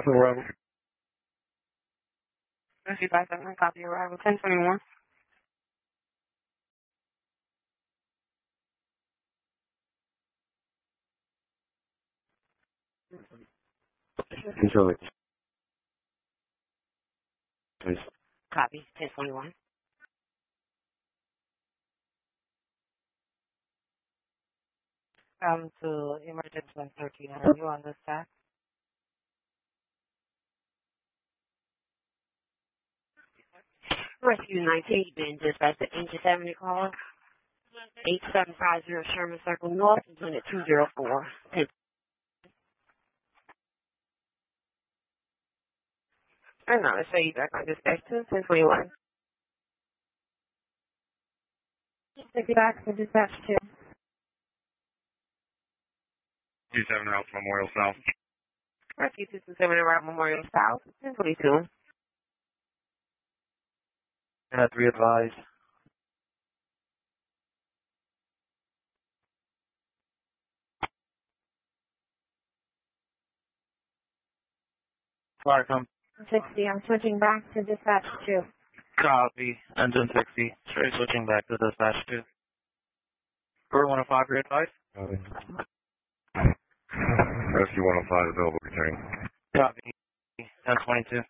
arrival. Rescue 57, copy arrival 1021. Control it. Please. Copy 1021. To emergency 113. Are you on this staff? Rescue 19, been dispatched to Ancient Avenue call. 8750 Sherman Circle North, unit 204. And now let's show you back on dispatch 1021. Take you back to dispatch 2. 27 Route Memorial South. Rescue 227 around Memorial South, 1022. Had 3 advised. Fire come. 60, I'm switching back to dispatch 2. Copy. Engine 60. Straight switching back to dispatch 2. Door 105, rear advice. Copy. Rescue 105 available returning. Copy. 1022.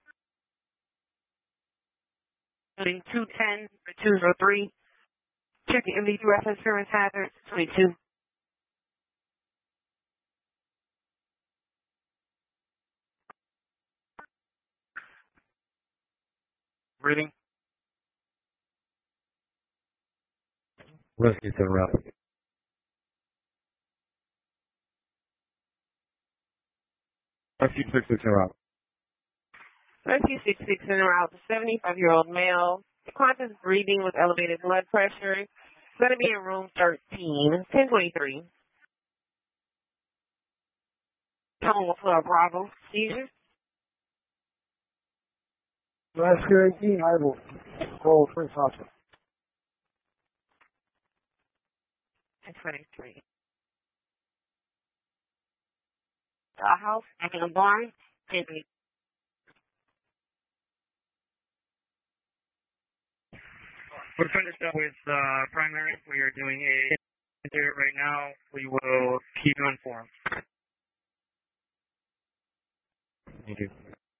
210 or 203. Checking MDU reference insurance hazard 22. Breathing. Rescue 7 route. Rescue 66 route. Rescue 66 in route, 75-year-old male. Conscious breathing with elevated blood pressure. It's going to be in room 13, 1023. Home for a Bravo seizure. Rescue 18, I will call Prince Hospital. 1023. A house back in a barn. 1023. We're finished up with primary. We are doing a interior right now. We will keep you informed. Thank you.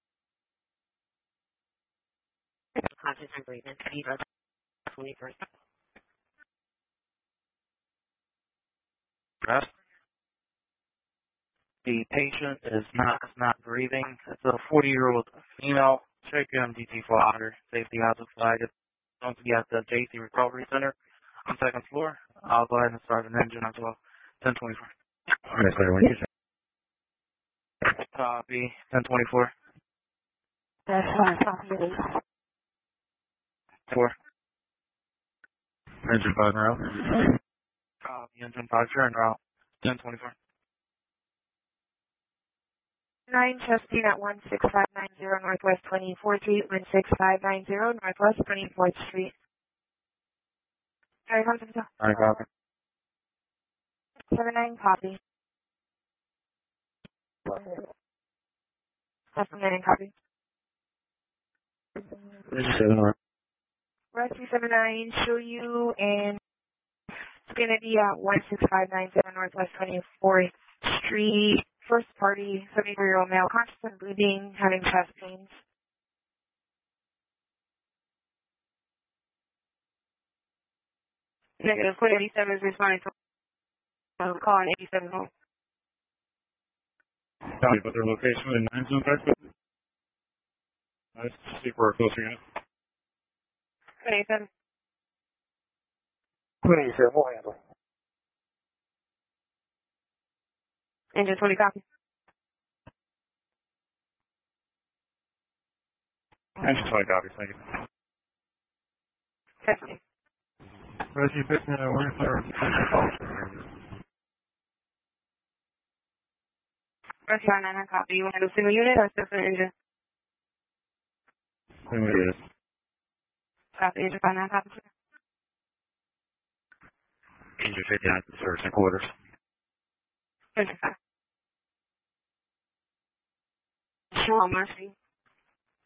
Conscious and breathing. Fever 21st. Rest. The patient is not breathing. It's a 40-year-old female. Check MDT for otter. Safety hazard flag. It's going to be at the JC Recovery Center on 2nd floor. I'll go ahead and start an engine as well. 1024. Copy. 1024. That's fine. Copy. 4. Engine 5 en route. Copy. Engine 5 en route. 1024. 9 Chesty at 16590 Northwest 24th Street, 16590 Northwest 24th Street. Sorry, come to the 79 copy. 79 copy. Rescue 79, show you, and it's going to be at 16590 Northwest 24th Street. First party, 74-year-old male, conscious and breathing, having chest pains. Negative. Code 87 is responding to call on 87 home. Copy, but their location in 9 zone back. Nice. See for a closer unit. Code 87. Code 87, we'll handle. Engine 20 copy. Engine 20 copies, thank you. Testing. Rescue 15, where's our Rescue 99 copy. You want to do single unit or different engine? Single unit. Copy. Engine 59 copy. Engine 59 to service and quarters. Engine 5. Hello, Mercy.